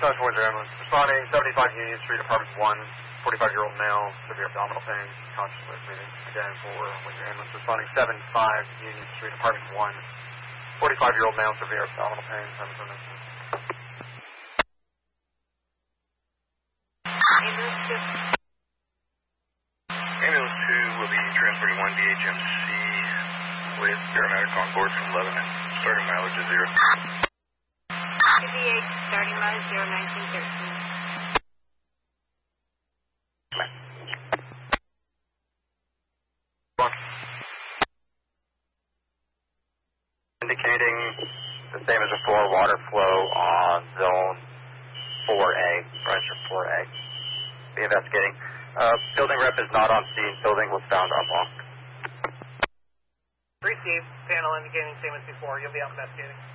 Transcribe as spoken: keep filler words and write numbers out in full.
South Fords ambulance. Responding seventy-five Union Street, apartment one, forty-five-year-old male, severe abdominal pain, consciousness breathing. Again, for with your ambulance. Responding seventy-five Union Street, apartment one, forty-five-year-old male, severe abdominal pain, consciousness. Ambulance two. Ambulance two will be transporting one D H M C with paramedic on board from Lebanon. Starting mileage is zero. two D H, starting mileage zero nineteen thirteen. Indicating the same as before, water flow on zone four A, register four A. Be investigating. Uh, building rep is not on scene. Building was found unlocked. Received. Panel indicating same as before. You'll be out investigating.